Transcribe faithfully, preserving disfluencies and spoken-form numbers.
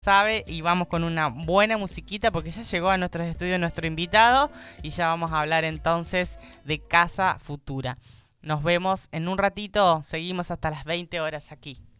sabe, y vamos con una buena musiquita porque ya llegó a nuestros estudios nuestro invitado y ya vamos a hablar entonces de Casa Futura. Nos vemos en un ratito, seguimos hasta las veinte horas aquí.